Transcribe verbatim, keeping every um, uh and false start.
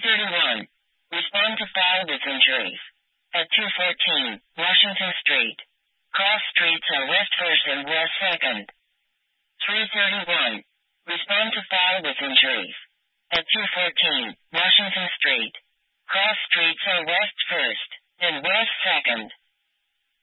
thirty-one. Respond to file with injuries. At two fourteen, Washington Street. Cross streets are West First and West Second. three thirty-one. Respond to file with injuries. At two fourteen,